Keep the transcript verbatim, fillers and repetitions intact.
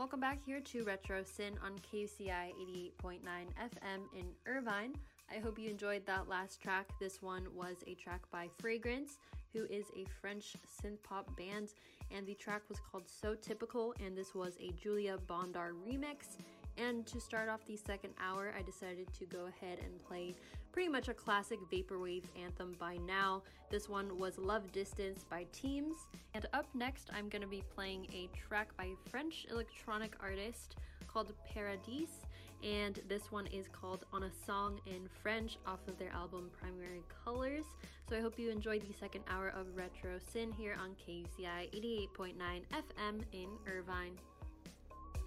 Welcome back here to Retro Sin on K U C I eighty-eight point nine F M in Irvine. I hope you enjoyed that last track. This one was a track by Fragrance, who is a French synth-pop band, and the track was called So Typical, and this was a Julia Bondar remix. And to start off the second hour, I decided to go ahead and play pretty much a classic vaporwave anthem by now. This one was Love Distance by Teams. And up next, I'm going to be playing a track by French electronic artist called Paradis, and this one is called On a Song in French off of their album Primary Colors. So I hope you enjoyed the second hour of Retro Sin here on K U C I eighty-eight point nine F M in Irvine.